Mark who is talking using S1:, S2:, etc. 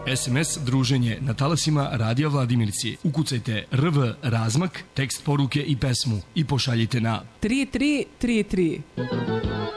S1: SMS druženje na talasima Radija Vladimirci. Ukucajte RV razmak, tekst poruke i pesmu i pošaljite na
S2: 3333.